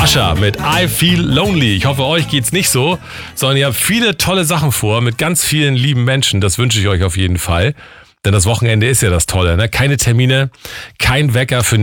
Sascha mit I Feel Lonely. Ich hoffe, euch geht's nicht so, sondern ihr habt viele tolle Sachen vor mit ganz vielen lieben Menschen. Das wünsche ich euch auf jeden Fall. Denn das Wochenende ist ja das Tolle, ne? Keine Termine, kein Wecker für